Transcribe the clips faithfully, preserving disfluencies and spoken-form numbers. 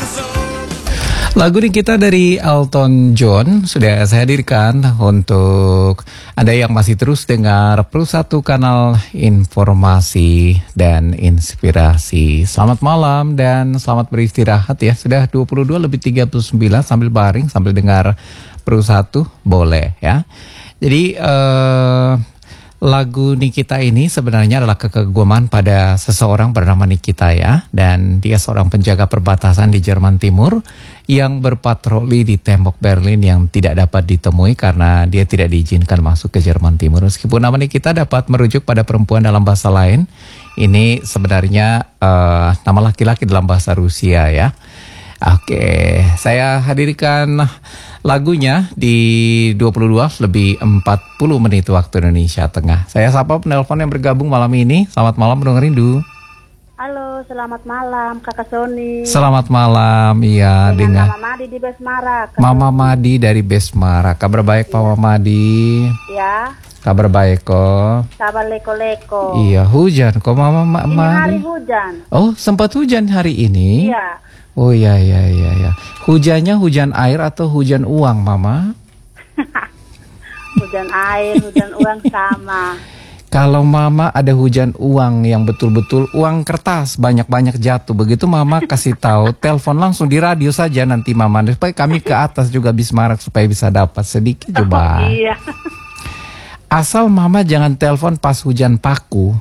Lagu ini kita dari Elton John sudah saya hadirkan untuk Anda yang masih terus dengar Pro satu Kanal Informasi dan Inspirasi. Selamat malam dan selamat beristirahat ya. Sudah dua puluh dua lebih tiga puluh sembilan sambil baring sambil dengar Pro satu boleh ya. Jadi eh, lagu Nikita ini sebenarnya adalah kekaguman pada seseorang bernama Nikita ya. Dan dia seorang penjaga perbatasan di Jerman Timur yang berpatroli di tembok Berlin yang tidak dapat ditemui karena dia tidak diizinkan masuk ke Jerman Timur. Meskipun nama Nikita dapat merujuk pada perempuan dalam bahasa lain, ini sebenarnya uh, nama laki-laki dalam bahasa Rusia ya. Oke, saya hadirkan lagunya di dua puluh dua lebih empat puluh menit waktu Indonesia Tengah. Saya sapa penelpon yang bergabung malam ini. Selamat malam Bung Rindu. Halo, selamat malam Kakak Sony. Selamat malam, iya dengan, dengan Mama Madi di Besmara. Mama Madi dari Besmara. Kabar baik Pak Mama Madi? Ya. Kabar baik kok. Kabar leko-leko. Iya, hujan kok Mama Madi. Ini hari hujan. Oh, sempat hujan hari ini? Iya. Oh iya iya iya iya. Hujannya hujan air atau hujan uang, Mama? Hujan air, hujan uang sama. Kalau Mama ada hujan uang yang betul-betul uang kertas banyak-banyak jatuh, begitu Mama kasih tahu, telepon langsung di radio saja nanti Mama, supaya kami ke atas juga Bismarak supaya bisa dapat sedikit coba. Oh, iya. Asal Mama jangan telepon pas hujan paku.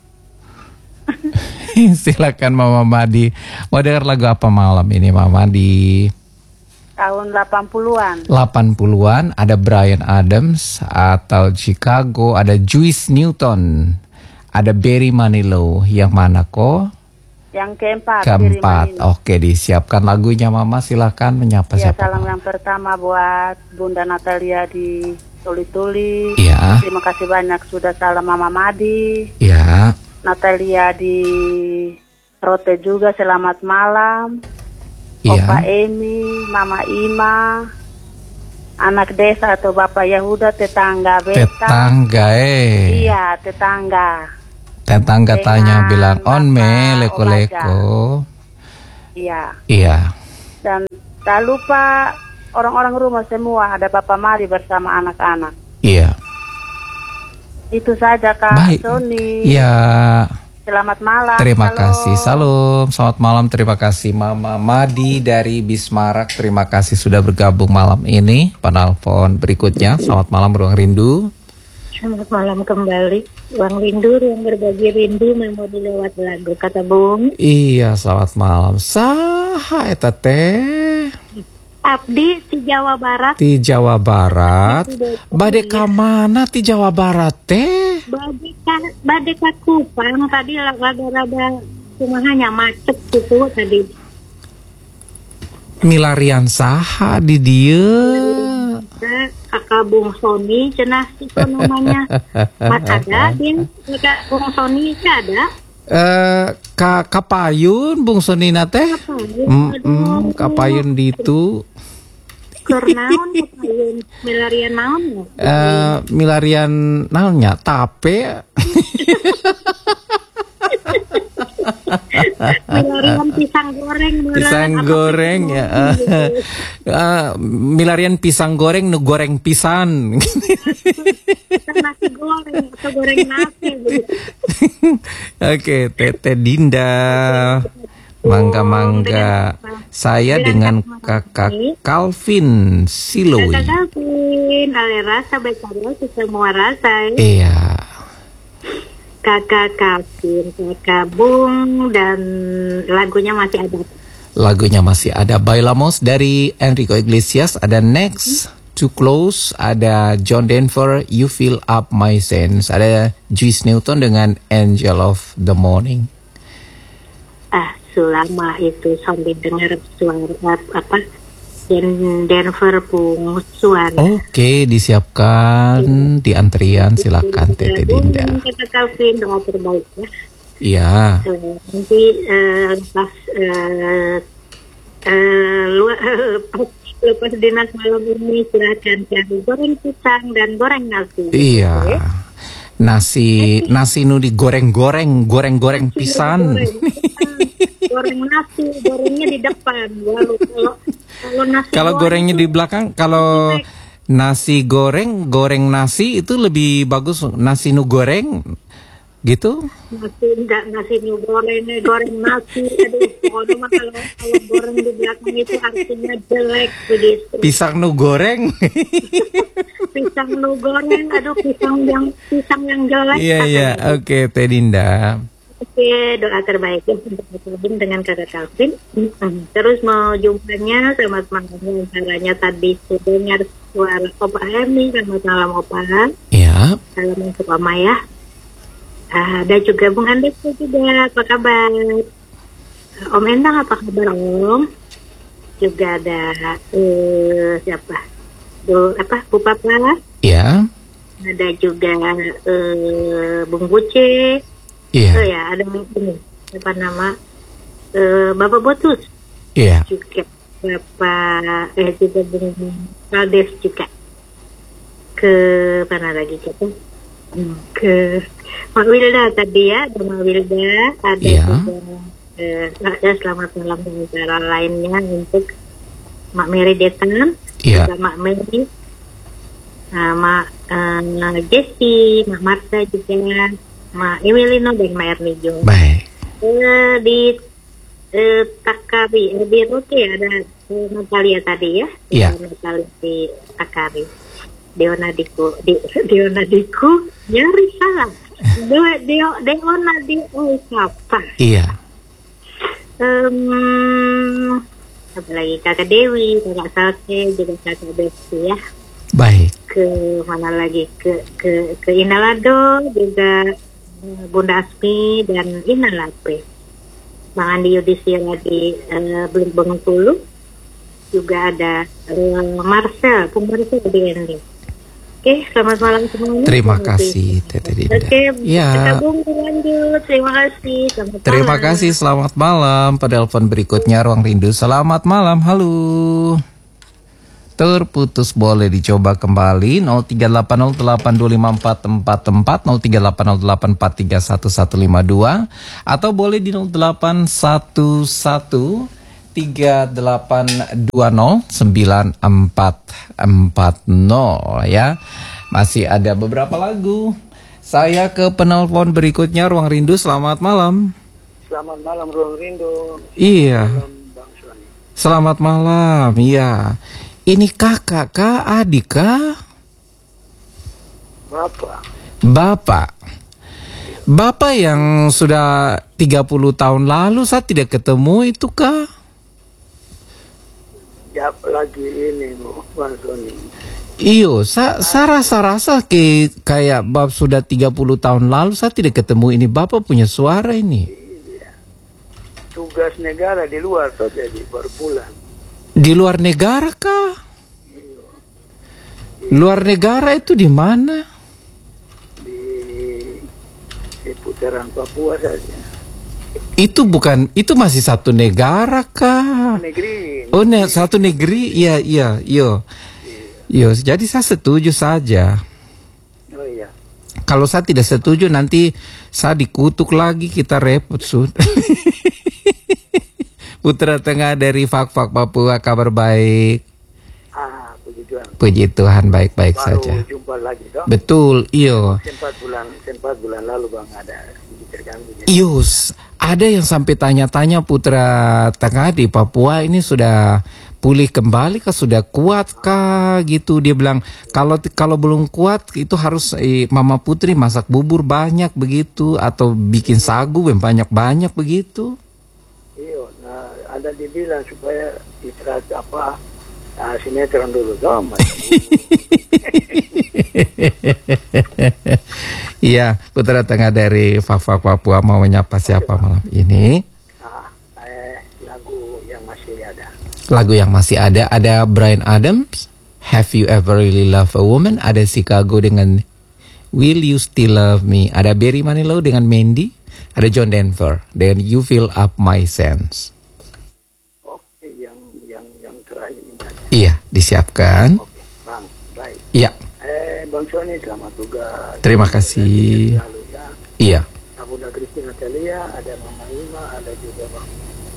Silakan Mama Madi. Mau dengar lagu apa malam ini Mama di tahun delapan puluhan. delapan puluhan ada Bryan Adams atau Chicago, ada Juice Newton, ada Barry Manilow. Yang mana kok? Yang keempat. Keempat. Oke, disiapkan lagunya Mama, silakan menyapa ya, siapa. Salam yang pertama buat Bunda Natalia di Tuli-Tuli. Iya. Terima kasih banyak sudah salam Mama Madi. Iya. Natalia di Rote juga selamat malam. Iya. Opa Emi, Mama Ima, anak desa atau Bapak Yahuda, tetangga beta. Tetangga eh. Iya, tetangga. Tetangga Dengan tanya bilang on me Bapak leko-leko. Iya. Iya. Dan tak lupa orang-orang rumah semua, ada Bapak Mari bersama anak-anak. Iya. Itu saja Kak Baik. Sony. Iya. Selamat malam. Terima Halo. kasih. Salam. Selamat malam. Terima kasih Mama Madi dari Bismarak. Terima kasih sudah bergabung malam ini. Penelpon berikutnya. Selamat malam Ruang Rindu. Selamat malam kembali. Ruang Rindu, ruang berbagi rindu memang lewat lagu kata Bung. Iya, selamat malam. Saha eta teh? Abdi di Jawa Barat. Di Jawa Barat. Bade ka mana ti Jawa Barat teh? Bade ka bade ka Kupang tadi rada-rada kumahanya macet gitu tadi. Milarian saha di dieu? Kakak Bung Sony cenah itu namanya. Mas ada din Kakak Bung Sony ada? Eh ka kapayun Bung Sonina teh? Mm -mm, kapayun ditu. Keur naon kapayun milarian naon? Eh milarian naonnya? Tape. Milarian pisang goreng. Pisang goreng ya. Uh, milarian pisang goreng nu goreng pisan. Nasi goreng atau goreng nasi. Oke, Tete Dinda. Mangga-mangga. Saya dengan Kakak Calvin Silowi. Kakak Calvin, ale rasa betul semua rasa. Iya. Kakak Calvin, Kakak Bung, dan lagunya masih ada. Lagunya masih ada. Bailamos dari Enrico Iglesias. Ada Next, Too Close. Ada John Denver, You Fill Up My Sense. Ada Juice Newton dengan Angel of the Morning. Ah, selama itu sambil dengar suara apa Den Denver pun suara. Oke, disiapkan di antrian. Silakan Tete Dinda. Kakak Calvin, doa terbaik ya. Iya. Uh, nanti uh, pas uh, uh, lu- uh, pas lepas dinas malam ini silakan cari goreng pisang dan goreng nasi. Iya. Oke? Nasi nasi nu digoreng-goreng, goreng-goreng pisan. Goreng, goreng nasi, gorengnya di depan. Lalu kalau kalau nasi Kalau goreng gorengnya itu di belakang, kalau nasi goreng, goreng nasi itu lebih bagus nasi nu goreng gitu. nasi enggak nasi nu goreng, goreng nasi. Aduh, pokoknya mah kalau kalau goreng di belakang itu artinya jelek begitu. Pisang nu goreng. Pisang nu goreng, aduh pisang yang pisang yang jelek. Iya iya, oke Teh Dinda. Oke, doa terbaik ya untuk bergabung dengan Kakak Calvin. Hmm. Terus mau jumpanya selamat malam. Caranya tadi sudah dengar suara Opa Emi. Selamat malam Opa. Iya. Salam untuk Oma ya. Ah, ada juga Bung Andes juga. Apa kabar? Om Endang apa kabar Om? Juga ada eh, siapa? Do, apa Bu Papa? Iya. Ada juga eh, Bung Buce. Iya. Oh ya, ada ini apa nama uh, Bapak Botus. Iya. Juga Bapak eh juga Bung Kaldes juga. Ke mana lagi kita? Hmm, ke Mak Wilda tadi ya, ada Mak Wilda, ada Iya. juga eh, ya, selamat malam dan acara lainnya untuk Mak Mary Detan, Iya. juga Mak Mary, nah, Mak uh, Jessie, Mak Marta juga. Ma Emilino dan Ma Ernijo. Baik. Eh, di eh, Takari, eh, di Rote ada eh, Natalia tadi ya. Iya. Natalia di Takari. Deonadiku, di Deonadiku nyari salah. Deo Deo Deona di oh siapa? Iya. Um, apa lagi Kakak Dewi, Kakak Salte, juga Kakak Besti ya. Baik. Ke mana lagi ke ke ke Inalado juga. Bunda Asmi dan Inalape, Bang Andi Yudhistira di uh, Bengkulu, juga ada uh, Marcel, Bung Marcel di Endi. Oke, selamat malam semuanya. Terima kasih Teteh Dinda. Oke, ya. kita bungkus lanjut. Terima kasih. Selamat Terima malam. kasih, selamat malam. Penelpon berikutnya Ruang Rindu. Selamat malam, halo. Terputus, boleh dicoba kembali nol tiga delapan nol delapan dua lima empat empat empat nol tiga delapan nol delapan empat tiga satu satu lima dua atau boleh di nol delapan satu satu tiga delapan dua nol sembilan empat empat nol ya. Masih ada beberapa lagu. Saya ke penelpon berikutnya Ruang Rindu. Selamat malam. Selamat malam Ruang Rindu. Iya. Malam, Bang Sony. Selamat malam. Iya. Ini kakak kah, adik kah? Bapak. Bapak. Bapak yang sudah tiga puluh tahun lalu saya tidak ketemu itu kah? Ya lagi ini Bu, Bang Sony. Iyo, saya, saya rasa-rasa ke, kayak bab sudah tiga puluh tahun lalu saya tidak ketemu ini Bapak punya suara ini. Iya. Tugas negara di luar tuh jadi baru pulang. Di luar negara kah? Luar negara itu di mana? Di seputaran Papua saja. Itu bukan, itu masih satu negara kah? Negeri. Oh, ne, satu negeri, iya, iya, iya. Iya, jadi saya setuju saja. Oh iya. Kalau saya tidak setuju nanti saya dikutuk lagi, kita repot sud. Putra Tengah dari Fak-Fak Papua, kabar baik. Ah, puji Tuhan. Puji Tuhan, baik-baik Baru saja. jumpa lagi toh. Betul, iyo. Sempat bulan, sempat bulan lalu Bang ada sedikit terganggu. Ius, ada yang sampai tanya-tanya Putra Tengah di Papua ini sudah pulih kembali kah, sudah kuat kah gitu. Dia bilang kalau kalau belum kuat itu harus eh, Mama Putri masak bubur banyak begitu atau bikin sagu yang banyak-banyak begitu. Iya, nah ada dibilang supaya istirahat apa nah, sinetron dulu toh. Iya, Putra Tengah dari Fak-Fak Papua mau menyapa siapa malam ini? Nah, eh, lagu yang masih ada. Lagu yang masih ada, ada Bryan Adams, Have You Ever Really Loved a Woman? Ada Chicago dengan Will You Still Love Me? Ada Barry Manilow dengan Mandy? Ada John Denver dengan You Fill Up My Sense. Oke, yang yang yang terakhir ini. Iya, disiapkan. Oke, Bang, baik. Iya, Eh, Bang Sony selamat tugas. terima kasih. Lalu ya, Iya, Bunda Christina Natalia, ada Mama Ima, ada juga Bang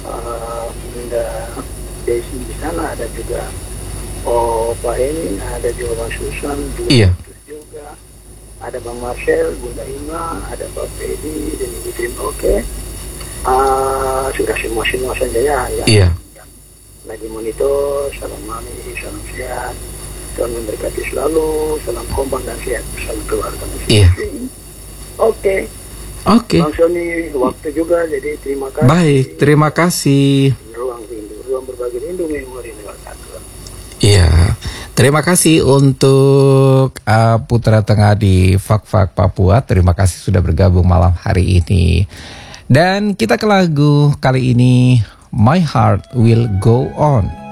uh, Bunda Desi di sana, ada juga Oh Pak Emin, ada juga Bang Susan, juga, Iya. juga ada Bang Marcel, Bunda Ima, ada Pak Fedi dan Ibu Tim. Oke, uh, sudah semua semua saja ya. ya. Iya. Lagi monitor, salam mami, salam sehat, Tuhan memberkati selalu, salam kompak dan sehat, salam keluarga. Iya. Oke. Oke. Bang Sony, waktu juga, jadi terima kasih. Baik, terima kasih. Ruang rindu, ruang berbagi rindu, memori lewat Tuhan. Iya, terima kasih untuk uh, Putra Tengah di Fak-Fak Papua. Terima kasih sudah bergabung malam hari ini. Dan kita ke lagu kali ini, My Heart Will Go On.